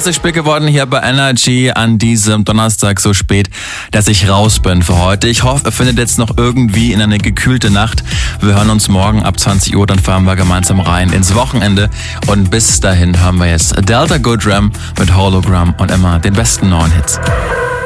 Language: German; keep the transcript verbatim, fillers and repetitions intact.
dreißig spät geworden hier bei Energy an diesem Donnerstag so spät, dass ich raus bin für heute. Ich hoffe, ihr findet jetzt noch irgendwie in eine gekühlte Nacht. Wir hören uns morgen ab zwanzig Uhr, dann fahren wir gemeinsam rein ins Wochenende. Und bis dahin hören wir jetzt Delta Goodram mit Hologram und immer den besten neuen Hits.